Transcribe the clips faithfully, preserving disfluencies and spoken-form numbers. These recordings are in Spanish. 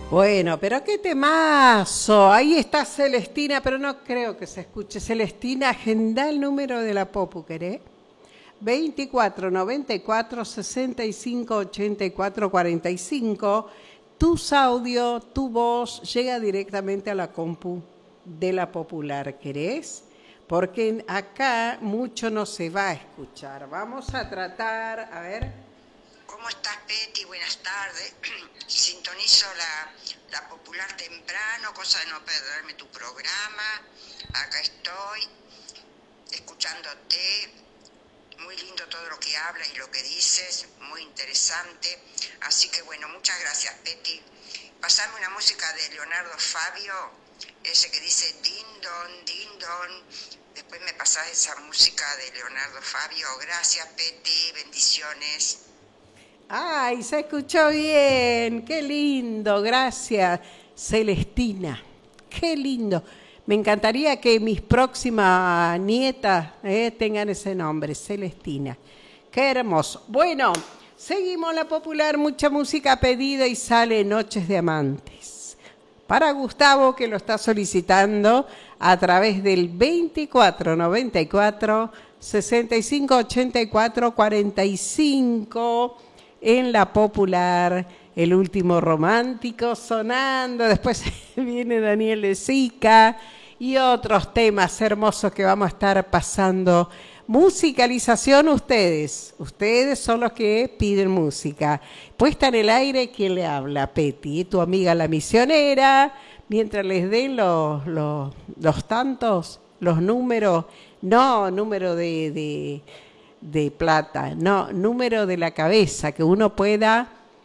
Bueno, pero qué temazo. Ahí está Celestina, pero no creo que se escuche. Celestina, agenda el número de la Popu, ¿querés? veinticuatro noventa y cuatro sesenta y cinco ochenta y cuatro cuarenta y cinco. Tus audios, tu voz llega directamente a la compu de la Popular, ¿querés? Porque acá mucho no se va a escuchar. Vamos a tratar, a ver. ¿Cómo estás, Peti? Buenas tardes. Sintonizo la, la Popular temprano, cosa de no perderme tu programa. Acá estoy, escuchándote. Muy lindo todo lo que hablas y lo que dices, muy interesante. Así que bueno, muchas gracias, Peti. Pasame una música de Leonardo Fabio, ese que dice din don, din don. Después me pasás esa música de Leonardo Fabio. Gracias, Peti, bendiciones. ¡Ay, se escuchó bien! ¡Qué lindo! Gracias, Celestina. ¡Qué lindo! Me encantaría que mis próximas nietas eh, tengan ese nombre, Celestina. ¡Qué hermoso! Bueno, seguimos la Popular, mucha música pedida y sale Noches de Amantes. Para Gustavo, que lo está solicitando a través del veinticuatro noventa y cuatro sesenta y cinco ochenta y cuatro cuarenta y cinco... en la Popular, el último romántico sonando, después viene Daniel de Sica y otros temas hermosos que vamos a estar pasando. Musicalización ustedes, ustedes son los que piden música. Puesta en el aire, ¿quién le habla? Peti, tu amiga la misionera, mientras les den los, los, los tantos, los números, no número de... de de plata, no, número de la cabeza, que uno pueda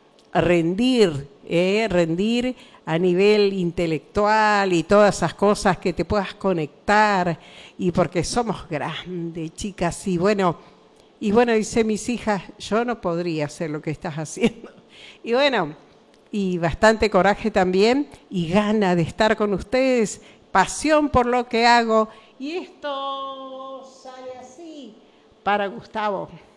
rendir, eh, rendir a nivel intelectual y todas esas cosas, que te puedas conectar, y porque somos grandes, chicas, y bueno, y bueno, dice mis hijas, yo no podría hacer lo que estás haciendo. Y bueno, y bastante coraje también, y gana de estar con ustedes, pasión por lo que hago, y esto sale así. Para Gustavo.